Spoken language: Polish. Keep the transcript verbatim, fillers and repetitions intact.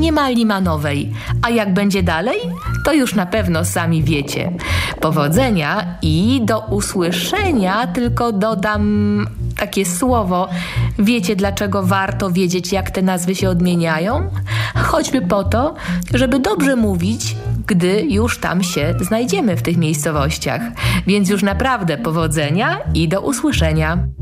nie ma Limanowej. A jak będzie dalej, to już na pewno sami wiecie. Powodzenia i do usłyszenia, tylko dodam takie słowo. Wiecie, dlaczego warto wiedzieć, jak te nazwy się odmieniają? Choćby po to, żeby dobrze mówić, gdy już tam się znajdziemy w tych miejscowościach. Więc już naprawdę powodzenia i do usłyszenia.